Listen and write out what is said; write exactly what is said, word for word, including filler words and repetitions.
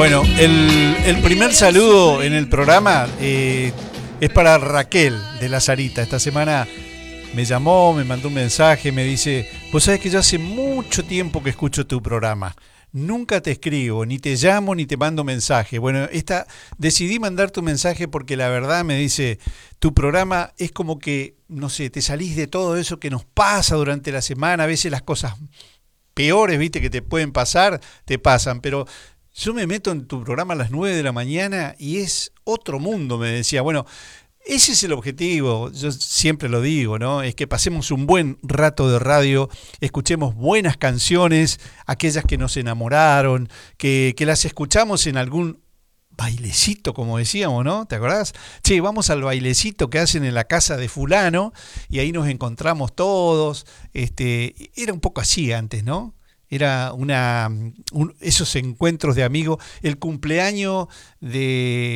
Bueno, el, el primer saludo en el programa eh, es para Raquel de La Sarita. Esta semana me llamó, me mandó un mensaje, me dice: vos sabés que yo hace mucho tiempo que escucho tu programa. Nunca te escribo, ni te llamo, ni te mando mensaje. Bueno, esta, decidí mandar tu mensaje porque la verdad me dice, tu programa es como que, no sé, te salís de todo eso que nos pasa durante la semana. A veces las cosas peores, viste, que te pueden pasar, te pasan. Pero yo me meto en tu programa a las nueve de la mañana y es otro mundo, me decía. Bueno, ese es el objetivo, yo siempre lo digo, ¿no? Es que pasemos un buen rato de radio, escuchemos buenas canciones, aquellas que nos enamoraron, que, que las escuchamos en algún bailecito, como decíamos, ¿no? ¿Te acordás? Che, vamos al bailecito que hacen en la casa de fulano y ahí nos encontramos todos. Este, era un poco así antes, ¿no? Era una un, esos encuentros de amigos, el cumpleaños de